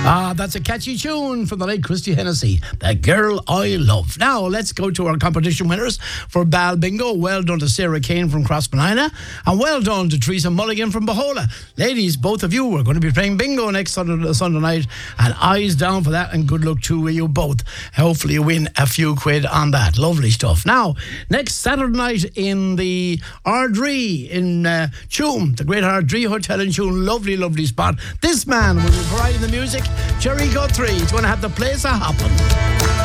That's a catchy tune from the late Christy Hennessy, The Girl I Love. Now, let's go to our competition winners for Bal Bingo. Well done to Sarah Kane from Crossmanina, and well done to Teresa Mulligan from Bahola. Ladies, both of you are going to be playing bingo next Sunday night, and eyes down for that, and good luck to you both. Hopefully you win a few quid on that. Lovely stuff. Now, next Saturday night in the Ardree in Tuam, the Great Ardree Hotel in Tuam. Lovely, lovely spot. This man will be providing the music, Jerry Guthrie. He's going to have the place a hopping.